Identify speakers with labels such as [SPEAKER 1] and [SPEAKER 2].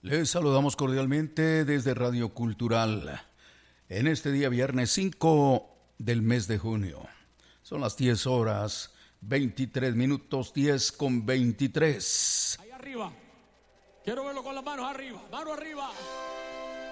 [SPEAKER 1] Les saludamos cordialmente desde Radio Cultural en este día viernes 5 del mes de junio. Son las 10 horas 23 minutos, 10:23.
[SPEAKER 2] Ahí arriba. Quiero verlo con las manos arriba. Mano arriba.